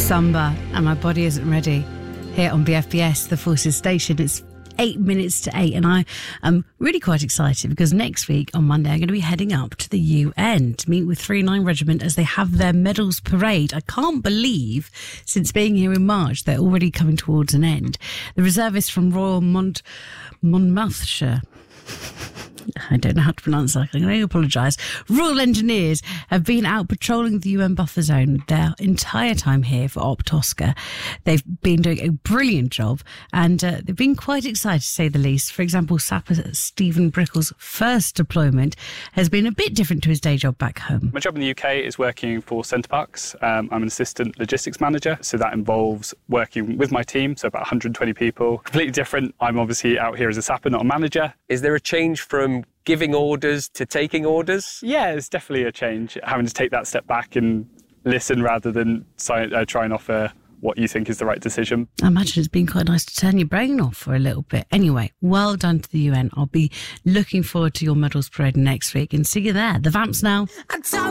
Samba, and my body isn't ready. Here on BFBS, the Forces Station, it's 8 minutes to 8, and I am really quite excited because next week on Monday I'm going to be heading up to the UN to meet with 39 Regiment as they have their medals parade. I can't believe since being here in March they're already coming towards an end. The reservists from Royal Monmouthshire, I don't know how to pronounce that. I'm going to apologise. Royal Engineers have been out patrolling the UN buffer zone their entire time here for OPTOSCA. They've been doing a brilliant job and they've been quite excited to say the least. For example, Sapper Stephen Brickle's first deployment has been a bit different to his day job back home. My job in the UK is working for Center Parcs. I'm an assistant logistics manager, so that involves working with my team, so about 120 people. Completely different. I'm obviously out here as a sapper, not a manager. Is there a change from giving orders to taking orders? Yeah, it's definitely a change, having to take that step back and listen rather than try and offer what you think is the right decision. I imagine it's been quite nice to turn your brain off for a little bit. Anyway, well done to the UN. I'll be looking forward to your medals parade next week and see you there. The Vamps now.